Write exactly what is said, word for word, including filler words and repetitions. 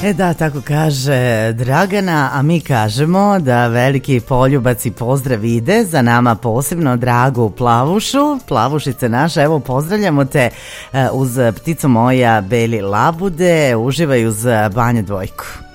E da, tako kaže Dragana, a mi kažemo da veliki poljubac i pozdrav ide za nama posebno Dragu Plavušu. Plavušice naša, evo pozdravljamo te uz Ptico moja Beli labude, uživaj uz Banja Dvojku.